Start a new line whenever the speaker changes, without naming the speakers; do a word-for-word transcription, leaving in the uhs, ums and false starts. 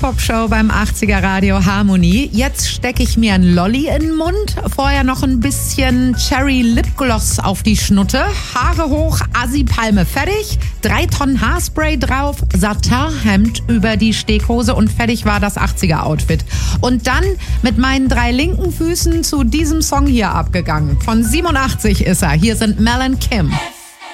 Hip-Hop-Show beim achtziger Radio Harmonie. Jetzt stecke ich mir ein Lolli in den Mund, vorher noch ein bisschen Cherry Lipgloss auf die Schnutte, Haare hoch, Assi-Palme fertig, drei Tonnen Haarspray drauf, Satinhemd über die Steghose und fertig war das achtziger-Outfit. Und dann mit meinen drei linken Füßen zu diesem Song hier abgegangen. Von siebenundachtzig ist er. Hier sind Mel und Kim.